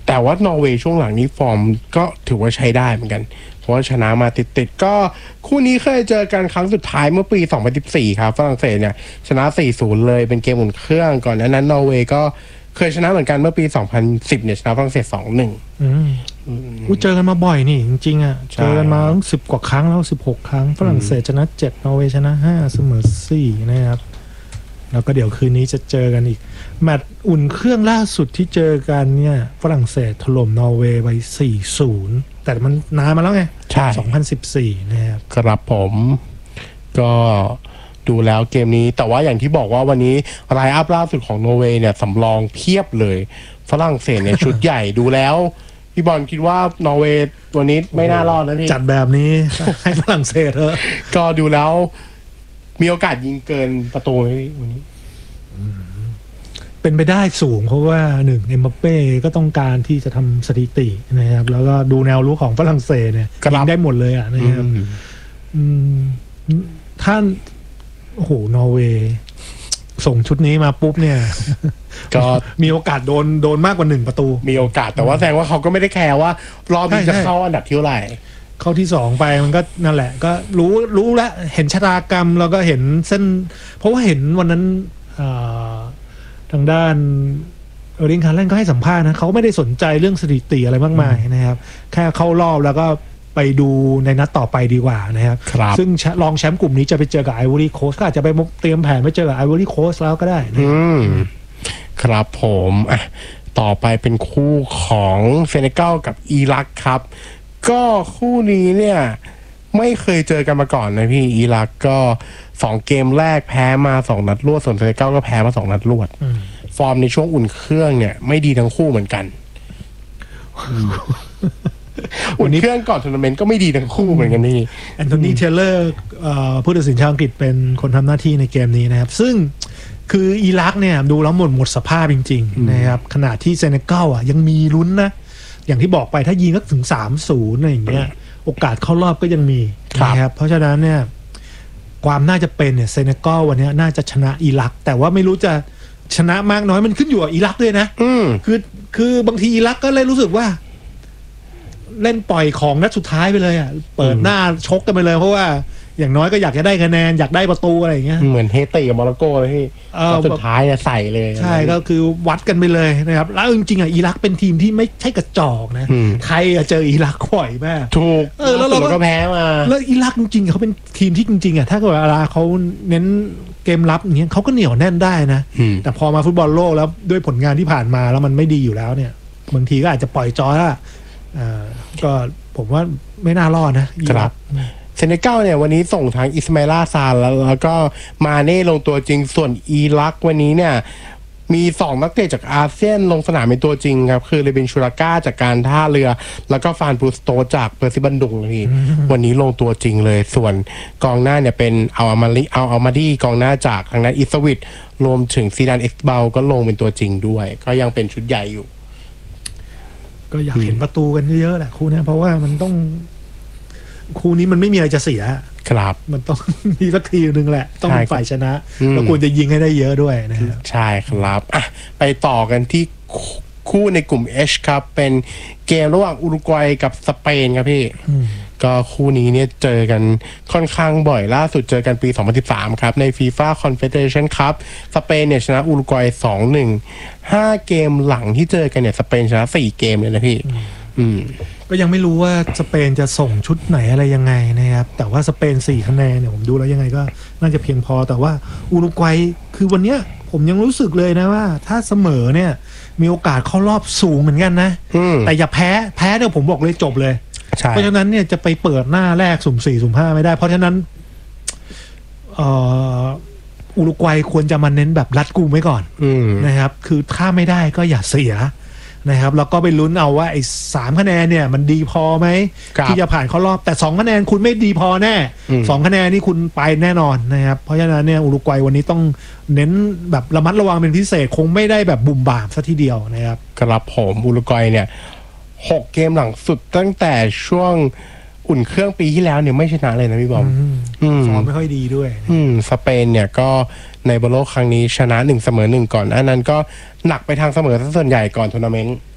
แต่ว่านอร์เวย์ช่วงหลังนี้ฟอร์มก็ถือว่าใช้ได้เหมือนกันเพราะว่าชนะมาติดก็คู่นี้เคยเจอกันครั้งสุดท้ายเมื่อปี2014ครับฝรั่งเศสเนี่ยชนะ 4-0 เลยเป็นเกมอุ่นเครื่องก่อนนั้นนอร์เวย์ก็เคยชนะเหมือนกันเมื่อปี2010เนี่ยชนะฝรั่งเศส 2-1 เจอกันมาบ่อยนี่จริงๆเจอกันมาตั้ง10 กว่าครั้งแล้ว16 ครั้งฝรั่งเศสชนะ7นอร์เวย์ชนะ5เสมอ4นะครับแล้วก็เดี๋ยวคืนนี้จะเจอกันอีกแมตช์อุ่นเครื่องล่าสุดที่เจอกันเนี่ยฝรั่งเศสถล่มนอร์เวย์ไป 4-0 แต่มันนานมาแล้วไงใช่ 2014นะครับครับผมก็ดูแล้วเกมนี้แต่ว่าอย่างที่บอกว่าวันนี้ไลน์อัพล่าสุดของนอร์เวย์เนี่ยสำรองเพียบเลยฝรั่งเศสเนี่ยชุดใหญ่ดูแล้วพี่บอลคิดว่านอร์เวย์ตัวนี้ไม่น่ารอดนะพี่จัดแบบนี้ ให้ฝรั่งเศสเถอะก็ดูแล้วมีโอกาสยิงเกินประตูไหมวันนี้เป็นไปได้สูงเพราะว่าหนึ่งเอ็มบัปเป้ก็ต้องการที่จะทำสถิตินะครับแล้วก็ดูแนวรู้ของฝรั่งเศสเนี่ยยิงได้หมดเลยนะครับท่านโอ้โหนอร์เวย์ส่งชุดนี้มาปุ๊บเนี่ยก็มีโอกาสโดนมากกว่า1ประตูมีโอกาสแต่ว่าแสดงว่าเขาก็ไม่ได้แคร์ว่ารอบนี้จะเข้าอันดับที่เท่าไหร่เข้าที่2ไปมันก็นั่นแหละก็รู้แล้วเห็นชะตากรรมแล้วก็เห็นเส้นเพราะว่าเห็นวันนั้นทางด้านริงคาร์แลนก็ให้สัมภาษณ์นะเขาไม่ได้สนใจเรื่องสถิติอะไรมากมายนะครับแค่เข้ารอบแล้วก็ไปดูในนัดต่อไปดีกว่านะครับซึ่งรองแชมป์กลุ่มนี้จะไปเจอกับไอวอรี่โคสต์ก็อาจจะไปเตรียมแผนไปเจอกับไอวอรี่โคสต์แล้วก็ได้ครับผมต่อไปเป็นคู่ของเซเนกัลกับอิรักครับก็คู่นี้เนี่ยไม่เคยเจอกันมาก่อนนะพี่อิรักก็2เกมแรกแพ้มา2นัดรวดส่วนเซเนกัลก็แพ้มา2นัดรวดฟอร์มในช่วงอุ่นเครื่องเนี่ยไม่ดีทั้งคู่เหมือนกันอุ่นเครื่องก่อนทัวร์นาเมนต์ก็ไม่ดีทั้งคู่เหมือนกันนี่แอนโทนีเทเลอร์ผู้ตัดสินชาวอังกฤษเป็นคนทำหน้าที่ในเกมนี้นะครับซึ่งคืออิรักเนี่ยดูแล้วหมดสภาพจริงๆนะครับขณะที่เซเนกัลยังมีลุ้นนะอย่างที่บอกไปถ้ายิงก็ถึง 3-0 อะไรอย่างเงี้ยโอกาสเข้ารอบก็ยังมีนะครับเพราะฉะนั้นเนี่ยความน่าจะเป็นเนี่ยเซเนกัลวันนี้น่าจะชนะอิรักแต่ว่าไม่รู้จะชนะมากน้อยมันขึ้นอยู่กับอิรักด้วยนะคือบางทีอิรักก็เลยรู้สึกว่าเล่นปล่อยของนัดสุดท้ายไปเลยเปิดหน้าชกกันไปเลยเพราะว่าอย่างน้อยก็อยากจะได้คะแนนอยากได้ประตูอะไรอย่างเงี้ยเหมือนเฮติกับโมร็อกโกเลยพี่สุดท้ายใส่เลยใช่ก็คือวัดกันไปเลยนะครับแล้วจริงๆอิรักเป็นทีมที่ไม่ใช่กระจอกนะไทยเจออิรักบ่อยมากถูกแล้วเราก็แพ้มาแล้วอิรักจริงๆเขาเป็นทีมที่จริงๆถ้าเกิดเวลาเขาเน้นเกมรับอย่างเงี้ยเขาก็เหนียวแน่นได้นะแต่พอมาฟุตบอลโลกแล้วด้วยผลงานที่ผ่านมาแล้วมันไม่ดีอยู่แล้วเนี่ยบางทีก็อาจจะปล่อยจอยละก็ผมว่าไม่น่ารอดนะครับเซเนกัลเนี่ยวันนี้ส่งทางอิสมาอิล ซาแล้วก็มาเน่ลงตัวจริงส่วนอิรักวันนี้เนี่ยมี2นักเตะจากอาเซียนลงสนามเป็นตัวจริงครับคือเรเบนชูราก้าจากการท่าเรือแล้วก็ฟานบูสโตจากเปอร์ซิบันดุงนี่วันนี้ลงตัวจริงเลยส่วนกองหน้าเนี่ยเป็นอัลมาดีกองหน้าจากทางด้านอิสวิตรวมถึงซีดานเอ็กซ์เบลก็ลงเป็นตัวจริงด้วยก็ยังเป็นชุดใหญ่อยู่ก็อยากเห็นประตูกันเยอะๆแหละคู่นี้เพราะว่ามันต้องคู่นี้มันไม่มีอะไรจะเสียครับมันต้องมีสักทีนึงแหละต้องเป็นฝ่ายชนะแล้วควรจะยิงให้ได้เยอะด้วยนะครับใช่ครับไปต่อกันที่คู่ในกลุ่ม H ครับเป็นเกมระหว่างอุรุกวัยกับสเปนครับพี่ก็คู่นี้เนี่ยเจอกันค่อนข้างบ่อยล่าสุดเจอกันปี2013ครับใน FIFA Confederation Cup สเปนเนี่ยชนะอุรุกวัย 2-1 5เกมหลังที่เจอกันเนี่ยสเปนชนะ4เกมเลยนะพี่ก็ยังไม่รู้ว่าสเปนจะส่งชุดไหนอะไรยังไงนะครับแต่ว่าสเปน4คะแนนเนี่ยผมดูแล้วยังไงก็น่าจะเพียงพอแต่ว่าอุรุกวัยคือวันเนี้ยผมยังรู้สึกเลยนะว่าถ้าเสมอเนี่ยมีโอกาสเข้ารอบสูงเหมือนกันนะแต่อย่าแพ้เนี่ยผมบอกเลยจบเลยเพราะฉะนั้นเนี่ยจะไปเปิดหน้าแรกสุ่ม4สุ่ม5ไม่ได้เพราะฉะนั้นอุรุกวัยควรจะมาเน้นแบบรัดกุมไว้ก่อนนะครับคือถ้าไม่ได้ก็อย่าเสียนะครับแล้วก็ไปลุ้นเอาว่าไอ้3คะแนนเนี่ยมันดีพอไหมที่จะผ่านเข้ารอบแต่2คะแนนคุณไม่ดีพอแน่2คะแนนนี่คุณไปแน่นอนนะครับเพราะฉะนั้นเนี่ยอุรุกวัยวันนี้ต้องเน้นแบบระมัดระวังเป็นพิเศษคงไม่ได้แบบบุ่มบ่ามซะทีเดียวนะครับครับผมอุรุกวัยเนี่ย6เกมหลังสุดตั้งแต่ช่วงอุ่นเครื่องปีที่แล้วเนี่ยไม่ชนะเลยนะพี่บอมฟอร์มไม่ค่อยดีด้วยสเปนเนี่ยก็ในบอลโลกครั้งนี้ชนะ1เสมอ1ก่อนอันนั้นก็หนักไปทางเสมอซะส่วนใหญ่ก่อนทัวร์นาเมนต์